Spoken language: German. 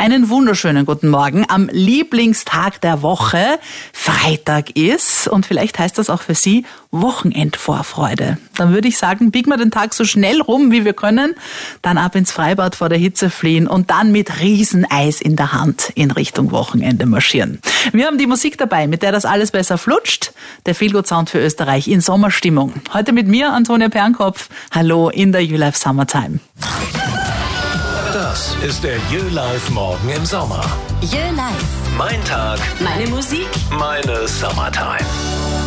einen wunderschönen guten Morgen am Lieblingstag der Woche. Freitag ist und vielleicht heißt das auch für Sie Wochenendvorfreude. Dann würde ich sagen, biegen wir den Tag so schnell rum, wie wir können, dann ab ins Freibad vor der Hitze fliehen und dann mit Rieseneis in der Hand in Richtung Wochenende marschieren. Wir haben die Musik dabei, mit der das alles besser flutscht. Der Feelgood-Sound für Österreich in Sommerstimmung. Heute mit mir, Antonia Pernkopf. Hallo in der YouLife Summertime. Das ist der YouLife Morgen im Sommer. YouLife. Mein Tag, Meine Musik. meine Summertime.